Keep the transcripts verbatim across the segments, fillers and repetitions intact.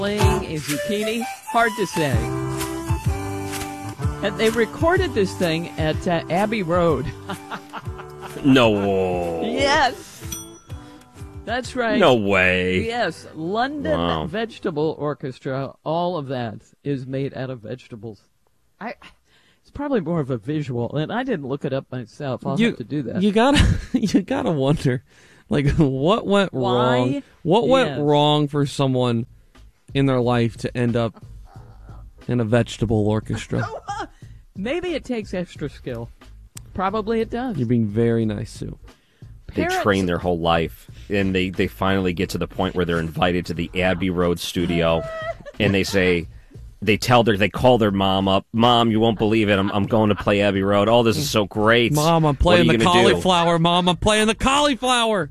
playing a zucchini? Hard to say. And they recorded this thing at uh, Abbey Road. No. Yes. That's right. No way. Yes. London Wow. Vegetable Orchestra. All of that is made out of vegetables. I. It's probably more of a visual, and I didn't look it up myself. I'll you, have to do that. You gotta, you gotta wonder, like, what went Why? wrong? What Yes. went wrong for someone in their life to end up in a vegetable orchestra? Maybe it takes extra skill. Probably it does. You're being very nice, Sue. They Parents- train their whole life, and they, they finally get to the point where they're invited to the Abbey Road studio, and they say, they tell their, they call their mom up, Mom, you won't believe it, I'm, I'm going to play Abbey Road. Oh, this is so great. Mom, I'm What are playing you the gonna do?" cauliflower. Mom, I'm playing the cauliflower.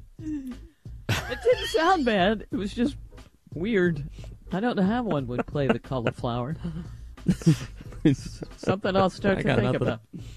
It didn't sound bad. It was just weird. I don't know how one would play the cauliflower. Something I'll start I to got think nothing. about.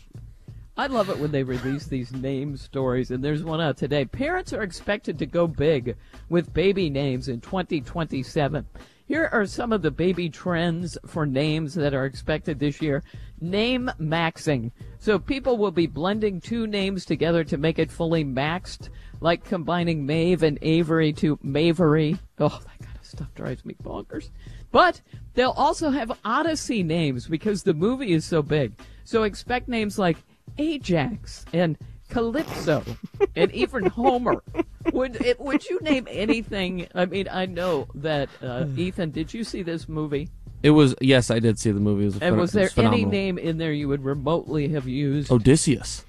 I love it when they release these name stories, and there's one out today. Parents are expected to go big with baby names in twenty twenty-seven. Here are some of the baby trends for names that are expected this year. Name maxing. So people will be blending two names together to make it fully maxed, like combining Maeve and Avery to Mavery. Oh, that kind of stuff drives me bonkers. But they'll also have Odyssey names because the movie is so big. So expect names like Ajax and Calypso and even Homer. Would it, would you name anything? I mean, I know that, uh, Ethan, did you see this movie? It was, yes, I did see the movie. It was, And phen- was it there was phenomenal. any name in there you would remotely have used? Odysseus.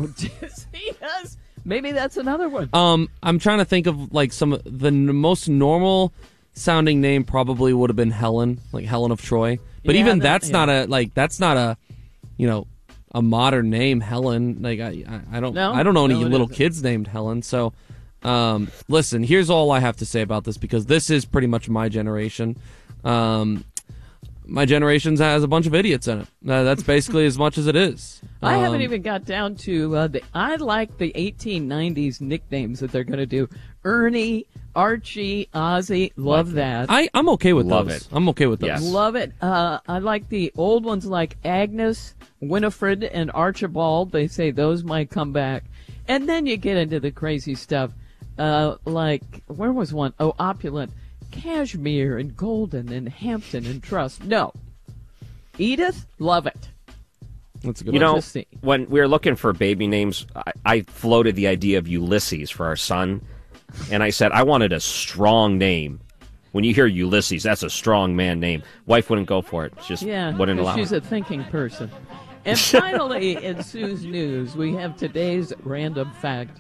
Odysseus? Maybe that's another one. Um, I'm trying to think of like some of the n- most normal sounding name probably would have been Helen, like Helen of Troy. But Yeah, even that- that's yeah. not a like that's not a, you know, a modern name. Helen, like I, I, I don't, No? I don't know any No, it little isn't. kids named Helen. So, um, listen, here's all I have to say about this because this is pretty much my generation. Um, my generation has a bunch of idiots in it. Uh, that's basically as much as it is. I haven't Um, even got down to uh, the. I like the eighteen nineties nicknames that they're going to do. Ernie, Archie, Ozzy, love that. I, I'm okay with Love those. it. I'm okay with those. Yes. Love it. Uh, I like the old ones like Agnes, Winifred, and Archibald. They say those might come back. And then you get into the crazy stuff. Uh, like, where was one? Oh, Opulent. Cashmere and Golden and Hampton and Trust. No. Edith, love it. That's a good You one. know, Just see. when we were looking for baby names, I, I floated the idea of Ulysses for our son, and I said I wanted a strong name. When you hear Ulysses, that's a strong man name. Wife wouldn't go for it. She just Yeah, wouldn't 'cause allow she's it. a thinking person. And finally, in Sue's News, we have today's random fact.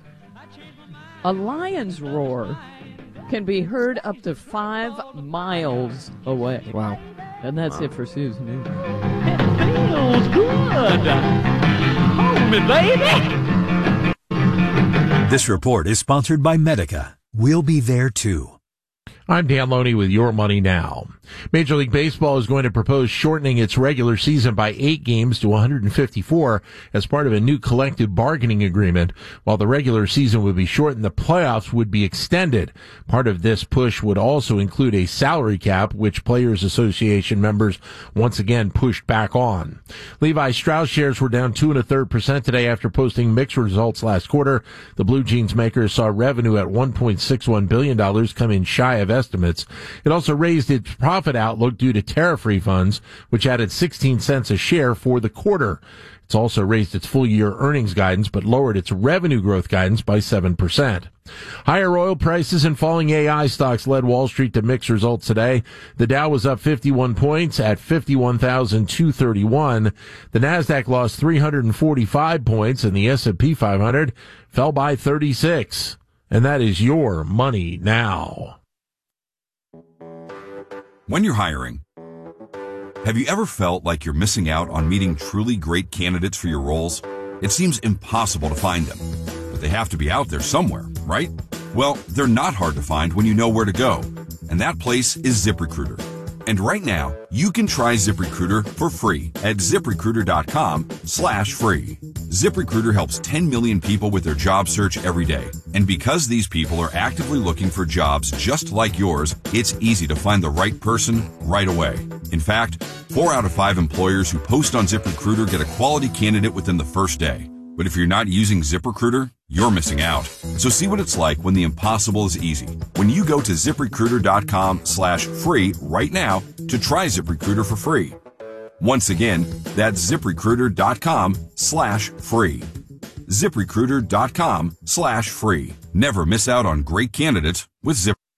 A lion's roar can be heard up to five miles away. Wow. And that's it for Sue's News. It feels good. Hold me, baby. This report is sponsored by Medica. We'll be there too. I'm Dan Loney with Your Money Now. Major League Baseball is going to propose shortening its regular season by eight games to one hundred fifty-four as part of a new collective bargaining agreement. While the regular season would be shortened, the playoffs would be extended. Part of this push would also include a salary cap, which Players Association members once again pushed back on. Levi Strauss shares were down two and a third percent today after posting mixed results last quarter. The blue jeans maker saw revenue at one point six one billion dollars come in shy of estimates. It also raised its profit outlook due to tariff refunds, which added sixteen cents a share for the quarter. It's also raised its full-year earnings guidance, but lowered its revenue growth guidance by seven percent. Higher oil prices and falling A I stocks led Wall Street to mixed results today. The Dow was up fifty-one points at fifty-one thousand two hundred thirty-one. The Nasdaq lost three hundred forty-five points, and the S and P five hundred fell by thirty-six. And that is Your Money Now. When you're hiring, have you ever felt like you're missing out on meeting truly great candidates for your roles? It seems impossible to find them, but they have to be out there somewhere, right? Well, they're not hard to find when you know where to go, and that place is ZipRecruiter. And right now, you can try ZipRecruiter for free at ZipRecruiter.com slash free. ZipRecruiter helps ten million people with their job search every day. And because these people are actively looking for jobs just like yours, it's easy to find the right person right away. In fact, four out of five employers who post on ZipRecruiter get a quality candidate within the first day. But if you're not using ZipRecruiter, you're missing out. So see what it's like when the impossible is easy. When you go to ZipRecruiter.com slash free right now to try ZipRecruiter for free. Once again, that's ZipRecruiter.com slash free. ZipRecruiter.com slash free. Never miss out on great candidates with Zip.